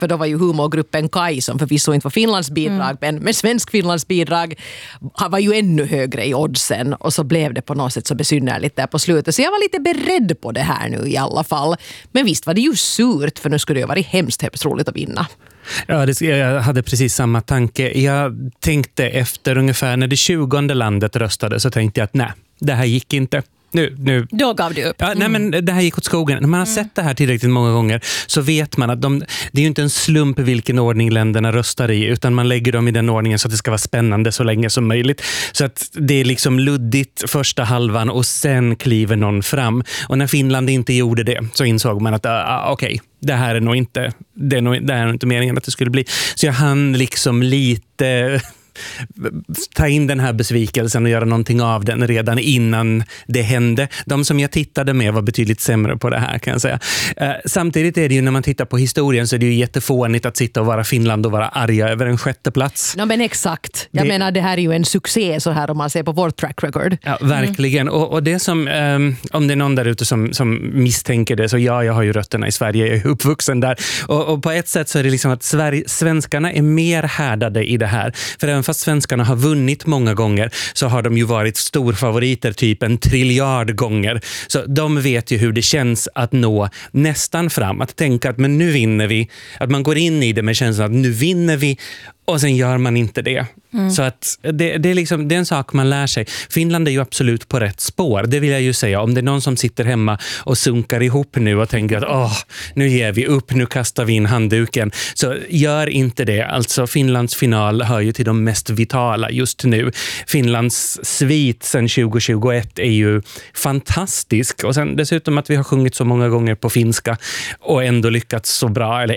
för då var ju humorgruppen Kai, som förvisso inte var Finlands bidrag, men svensk Finlands bidrag var ju ännu högre i oddsen, och så blev det på något sätt så besynnerligt där på slutet. Så jag var lite beredd på det här nu i alla fall. Men visst var det ju surt, för nu skulle det ju varit hemskt roligt att vinna. Ja, jag hade precis samma tanke. Jag tänkte efter ungefär när det 20:e landet röstade, så tänkte jag att nej, det här gick inte. Nu. Då gav du upp. Ja, nej, men det här gick åt skogen. När man har sett det här tillräckligt många gånger, så vet man att det är ju inte en slump vilken ordning länderna röstar i, utan man lägger dem i den ordningen så att det ska vara spännande så länge som möjligt. Så att det är liksom luddigt första halvan, och sen kliver någon fram. Och när Finland inte gjorde det, så insåg man att okej, det här är nog inte meningen att det skulle bli. Så jag hann liksom lite ta in den här besvikelsen och göra någonting av den redan innan det hände. De som jag tittade med var betydligt sämre på det här, kan jag säga. Samtidigt är det ju, när man tittar på historien, så är det ju jättefånigt att sitta och vara Finland och vara arga över en 6:e plats. Ja, men exakt. Jag menar, det här är ju en succé så här om man ser på vår track record. Ja, verkligen. Och det som, om det är någon där ute som misstänker det, så jag har ju rötterna i Sverige, jag är uppvuxen där. Och på ett sätt så är det liksom att svenskarna är mer härdade i det här. För även fast svenskarna har vunnit många gånger, så har de ju varit storfavoriter typ 1 trilliard gånger. Så de vet ju hur det känns att nå nästan fram. Att tänka att men nu vinner vi. Att man går in i det med känslan att nu vinner vi, och sen gör man inte det. Så att det är liksom, det är en sak man lär sig. Finland är ju absolut på rätt spår. Det vill jag ju säga. Om det är någon som sitter hemma och sunkar ihop nu och tänker att nu ger vi upp, nu kastar vi in handduken. Så gör inte det. Alltså Finlands final hör ju till de mest vitala just nu. Finlands svit sedan 2021 är ju fantastisk. Och sen dessutom att vi har sjungit så många gånger på finska och ändå lyckats så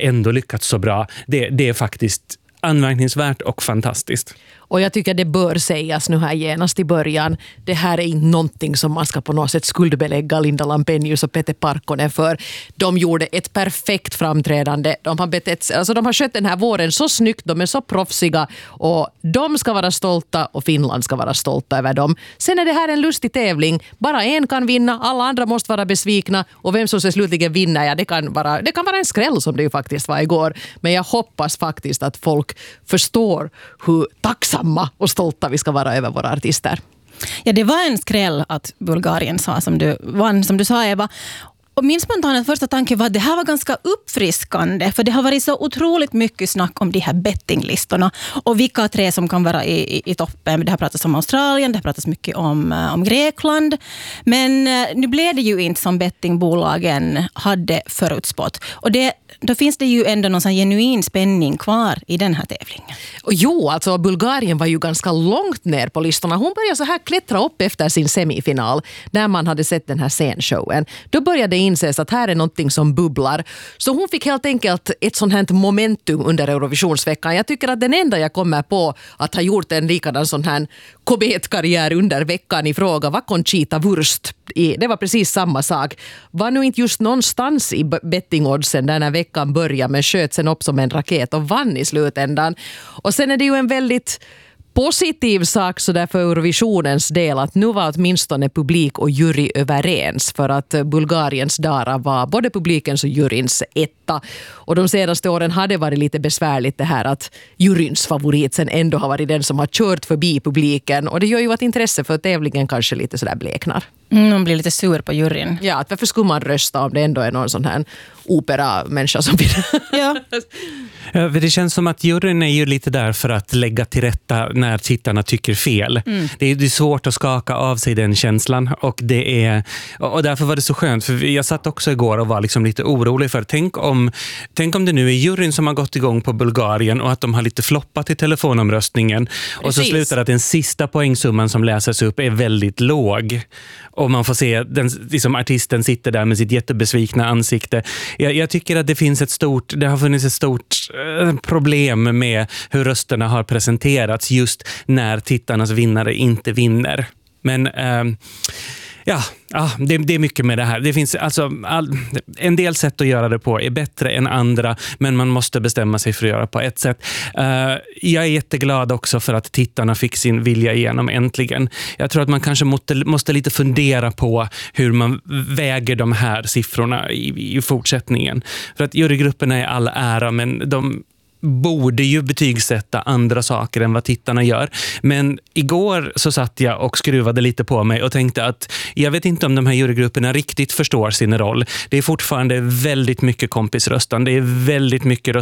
bra. Det är faktiskt anmärkningsvärt och fantastiskt. Och jag tycker det bör sägas nu här genast i början. Det här är inte någonting som man ska på något sätt skuldbelägga Linda Lampenius och Peter Parkkonen för. De gjorde ett perfekt framträdande. De har skött den här våren så snyggt. De är så proffsiga. Och de ska vara stolta och Finland ska vara stolta över dem. Sen är det här en lustig tävling. Bara en kan vinna. Alla andra måste vara besvikna. Och vem som ska slutligen vinna, det kan vara en skräll, som det ju faktiskt var igår. Men jag hoppas faktiskt att folk förstår hur tacksamma och stolta vi ska vara över våra artister. Ja, det var en skräll att Bulgarien vann, som du sa, Eva. Och min spontana första tanke var att det här var ganska uppfriskande, för det har varit så otroligt mycket snack om de här bettinglistorna och vilka 3 som kan vara i toppen. Det har pratats om Australien, det har pratats mycket om Grekland, men nu blev det ju inte som bettingbolagen hade förutspått. Och då finns det ju ändå någon sån genuin spänning kvar i den här tävlingen. Och jo, alltså Bulgarien var ju ganska långt ner på listorna. Hon började så här klättra upp efter sin semifinal, när man hade sett den här scenshowen. Då började inses att här är någonting som bubblar. Så hon fick helt enkelt ett sånt här momentum under Eurovisionsveckan. Jag tycker att den enda jag kommer på att ha gjort en likadan sån här kometkarriär under veckan i fråga var Conchita Wurst. Det var precis samma sak. Var nu inte just någonstans i bettingoddsen där när veckan började, men sköt sen upp som en raket och vann i slutändan. Och sen är det ju en väldigt positiv sak så där för Eurovisionens del att nu var åtminstone publik och jury överens, för att Bulgariens Dara var både publikens och juryns etta. Och de senaste åren hade varit lite besvärligt det här att juryns favorit sen ändå har varit den som har kört förbi publiken, och det gör ju att intresse för tävlingen kanske lite sådär bleknar. Man blir lite sur på juryn. Ja, att varför skulle man rösta om det ändå är någon sån här opera-människa som vill... Ja. Det känns som att juryn är ju lite där för att lägga till rätta när tittarna tycker fel. Det är svårt att skaka av sig den känslan, och därför var det så skönt, för jag satt också igår och var liksom lite orolig för tänk om det nu är juryn som har gått igång på Bulgarien och att de har lite floppat i telefonomröstningen. Precis. Och så slutar att den sista poängsumman som läses upp är väldigt låg. Och man får se liksom artisten sitter där med sitt jättebesvikna ansikte. Jag tycker att det har funnits ett stort problem med hur rösterna har presenterats just när tittarnas vinnare inte vinner. Men Ja, det är mycket med det här. Det finns alltså en del sätt att göra det på är bättre än andra, men man måste bestämma sig för att göra på ett sätt. Jag är jätteglad också för att tittarna fick sin vilja igenom äntligen. Jag tror att man kanske måste lite fundera på hur man väger de här siffrorna i fortsättningen. För att jurygrupperna är all ära, men de borde ju betygsätta andra saker än vad tittarna gör. Men igår så satt jag och skruvade lite på mig och tänkte att jag vet inte om de här jurygrupperna riktigt förstår sin roll. Det är fortfarande väldigt mycket kompisröstande. Det är väldigt mycket